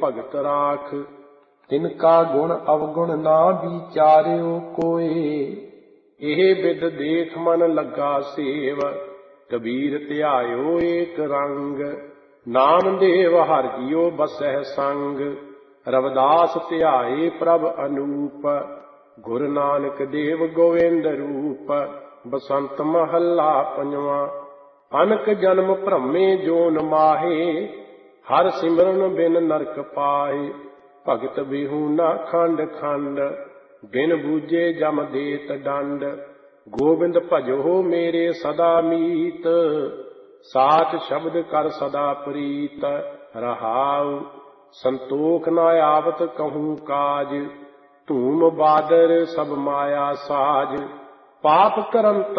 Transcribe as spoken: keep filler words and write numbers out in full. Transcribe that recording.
ਭਗਤ ਰਾਖ। ਤਿਨਕਾ ਗੁਣ ਅਵਗੁਣ ਨਾ ਵਿਚਾਰਿਓ ਕੋਏ, ਇਹ ਬਿਦ ਦੇਖ ਮਨ ਲੱਗਾ ਸੇਵ। ਕਬੀਰ ਧਿਆਇਓ ਏਕ ਰੰਗ, ਨਾਮਦੇਵ ਹਰਿ ਜੀਉ ਬਸਹਿ ਸੰਗ। ਰਵਿਦਾਸ ਧਿਆਏ ਪ੍ਰਭ ਅਨੂਪ, ਗੁਰੂ ਨਾਨਕ ਦੇਵ ਗੋਵਿੰਦ ਰੂਪ। ਬਸੰਤ ਮਹੱਲਾ ਪੰਜਵਾਂ। ਅਨਕ ਜਨਮ ਭ੍ਰਮੇ ਜੋਨ ਮਾਹੇ, ਹਰ ਸਿਮਰਨ ਬਿਨ ਨਰਕ ਪਾਹੇ। ਭਗਤ ਬਿਹੂਨਾ ਖੰਡ ਖੰਡ, ਬਿਨ ਬੂਝੇ ਜਮ ਦੇਤ ਡੰਡ। ਗੋਬਿੰਦ ਭਜੋ ਮੇਰੇ ਸਦਾ ਮੀਤ, ਸਾਚ ਸ਼ਬਦ ਕਰ ਸਦਾ ਪ੍ਰੀਤ। ਰਹਾਉ ਸੰਤੋਖ ਨਾ ਆਵਤ ਕਹੂੰ ਕਾਜ, ਧੂਮ ਬਾਦਰ ਸਭ ਮਾਇਆ ਸਾਜ। ਪਾਪ ਕਰਮ